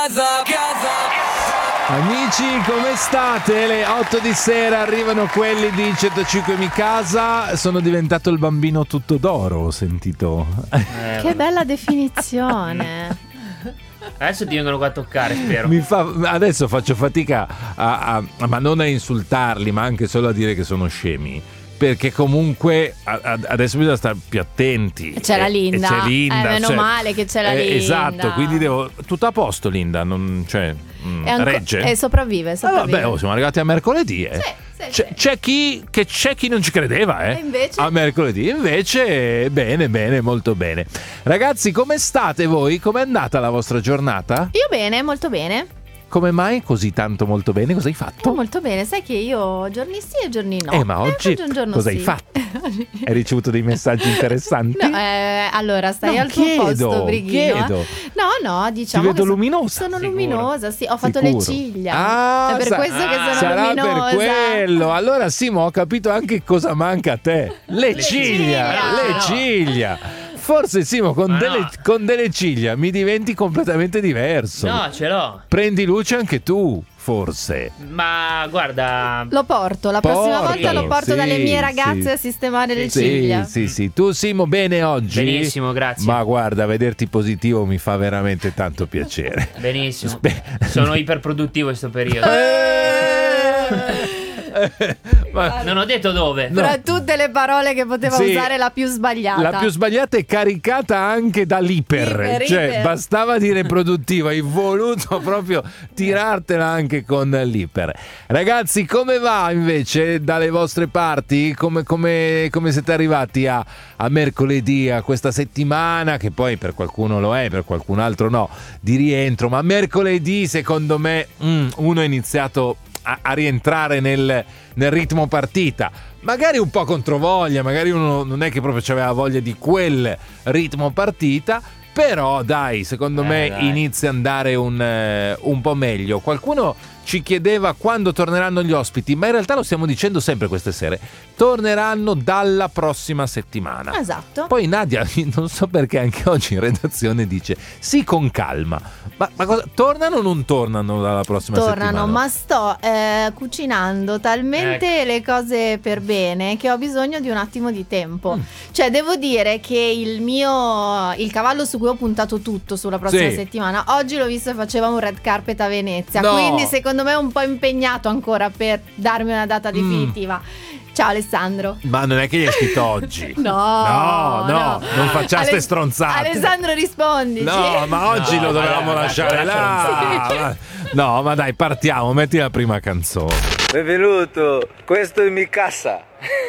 Amici, come state? Le 8 di sera arrivano quelli di 105 Mi Casa. Sono diventato il bambino tutto d'oro, ho sentito. Che bella definizione. Adesso ti vengono qua a toccare, spero. Adesso faccio fatica ma non a insultarli, ma anche solo a dire che sono scemi. Perché comunque adesso bisogna stare più attenti. C'è la Linda. C'è Linda, meno male che c'è la Linda. Esatto, quindi tutto a posto, Linda. Regge? Sopravvive. Vabbè, siamo arrivati a mercoledì. Sì. C'è chi non ci credeva, E invece? a mercoledì. Invece, bene, molto bene. Ragazzi, come state voi? Com'è andata la vostra giornata? Io bene, molto bene. Come mai così tanto molto bene? Cosa hai fatto? Molto bene, sai che io giorni sì e giorni no. Ma oggi un giorno cosa sì. hai fatto? Hai ricevuto dei messaggi interessanti? No, allora stai al tuo posto, Brighino. Chiedo. No, diciamo Ti vedo che luminosa. sono Sicuro. luminosa, sì, ho fatto Sicuro. le ciglia. È per questo che sono sarà luminosa. per quello. Allora Simo, ho capito anche cosa manca a te. Le ciglia. Forse Simo con delle ciglia mi diventi completamente diverso. No, ce l'ho. Prendi luce anche tu, forse. Ma guarda, Lo porto, la prossima volta lo porto sì, dalle mie ragazze sì. a sistemare le ciglia. Sì. Tu Simo, bene oggi? benissimo, grazie. Ma guarda, vederti positivo mi fa veramente tanto piacere. Benissimo. Sono iperproduttivo in questo periodo. Ma Non ho detto dove. No. Tra tutte le parole che poteva Sì. usare, la più sbagliata. La più sbagliata è caricata anche dall'iper. Cioè, bastava dire produttivo, hai voluto proprio tirartela anche con l'iper. Ragazzi, come va invece dalle vostre parti? Come siete arrivati a mercoledì, a questa settimana, che poi per qualcuno lo è, per qualcun altro no, di rientro, ma mercoledì secondo me uno è iniziato a rientrare nel ritmo partita, magari un po' controvoglia, magari uno non è che proprio aveva voglia di quel ritmo partita, però dai, secondo me inizia ad andare un po' meglio. Qualcuno ci chiedeva quando torneranno gli ospiti, ma in realtà lo stiamo dicendo sempre queste sere, torneranno dalla prossima settimana. Esatto. Poi Nadia, non so perché anche oggi in redazione dice sì con calma, ma cosa, tornano o non tornano dalla prossima settimana? Tornano, ma sto cucinando talmente le cose per bene che ho bisogno di un attimo di tempo. Cioè devo dire che il cavallo su cui ho puntato tutto sulla prossima settimana, oggi l'ho visto e faceva un red carpet a Venezia, quindi secondo me è un po' impegnato ancora per darmi una data definitiva. Ciao Alessandro. Ma non è che gli hai scritto oggi? No, non facciate ste stronzate. Alessandro, rispondi. No, ma oggi lo dovevamo lasciare là. No, ma dai, partiamo, metti la prima canzone. Benvenuto, questo è Mi Casa.